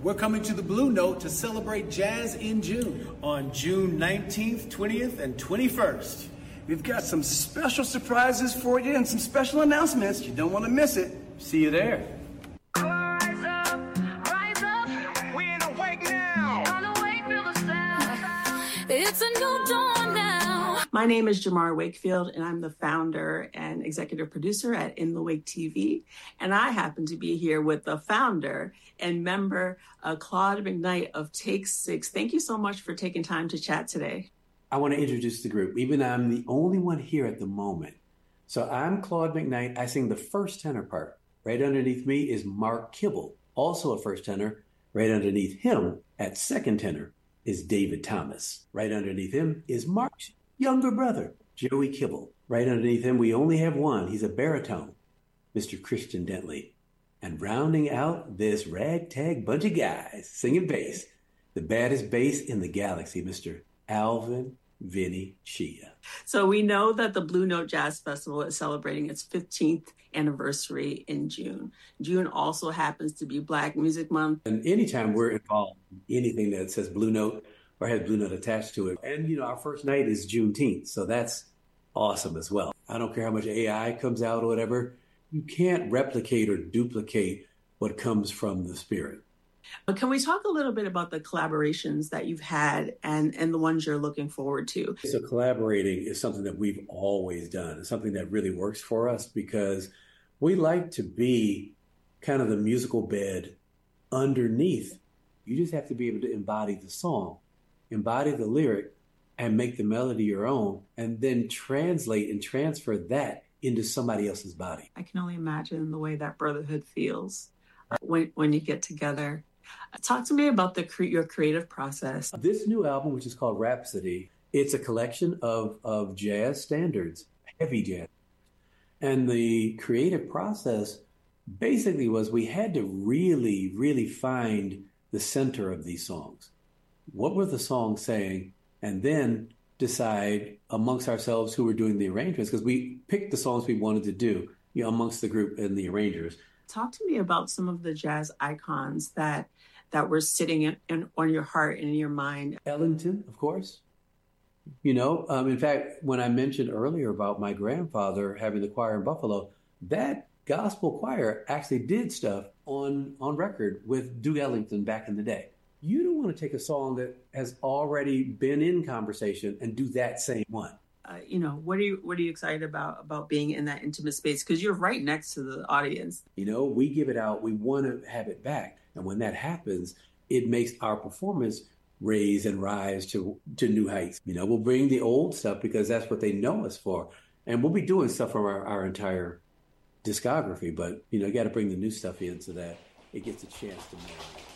We're coming to the Blue Note to celebrate jazz in June. On June 19th, 20th, and 21st. We've got some special surprises for you and some special announcements. You don't want to miss it. See you there. Rise up, we ain't awake now. Unawake, feel the sound. It's a new dawn now. My name is Jamar Wakefield, and I'm the founder and executive producer at In the Wake TV. And I happen to be here with the founder and member, Claude McKnight of Take Six. Thank you so much for taking time to chat today. I want to introduce the group, even though I'm the only one here at the moment. So I'm Claude McKnight. I sing the first tenor part. Right underneath me is Mark Kibble, also a first tenor. Right underneath him at second tenor is David Thomas. Right underneath him is Mark's younger brother, Joey Kibble. Right underneath him, we only have one. He's a baritone, Mr. Christian Dentley. And rounding out this ragtag bunch of guys singing bass, the baddest bass in the galaxy, Mr. Alvin Vinny Chia. So we know that the Blue Note Jazz Festival is celebrating its 15th anniversary in June. June also happens to be Black Music Month. And anytime we're involved in anything that says Blue Note or has Blue Note attached to it, and our first night is Juneteenth, so that's awesome as well. I don't care how much AI comes out or whatever, you can't replicate or duplicate what comes from the spirit. Can we talk a little bit about the collaborations that you've had and the ones you're looking forward to? So collaborating is something that we've always done. It's something that really works for us because we like to be kind of the musical bed underneath. You just have to be able to embody the song, embody the lyric, and make the melody your own, and then translate and transfer that into somebody else's body. I can only imagine the way that brotherhood feels when you get together. Talk to me about your creative process. This new album, which is called Rhapsody, it's a collection of jazz standards, heavy jazz. And the creative process basically was we had to really, really find the center of these songs. What were the songs saying? And then decide amongst ourselves who were doing the arrangements, because we picked the songs we wanted to do amongst the group and the arrangers. Talk to me about some of the jazz icons that were sitting on your heart and in your mind. Ellington, of course. In fact, when I mentioned earlier about my grandfather having the choir in Buffalo, that gospel choir actually did stuff on record with Duke Ellington back in the day. You don't want to take a song that has already been in conversation and do that same one. What are you excited about being in that intimate space? Because you're right next to the audience. We give it out. We want to have it back. And when that happens, it makes our performance raise and rise to new heights. We'll bring the old stuff because that's what they know us for. And we'll be doing stuff from our entire discography. But, you got to bring the new stuff in so that it gets a chance to marry.